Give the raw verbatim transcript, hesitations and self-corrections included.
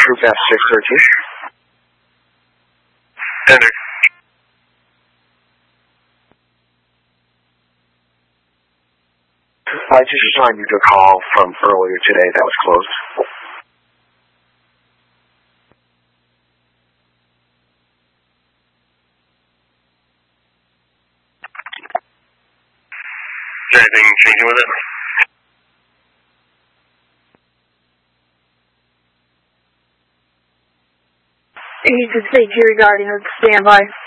Troop F six thirteen. Enter. I just assigned you to a call from earlier today that was closed. Is there anything changing with it? You can say Jerry Guardian, standby.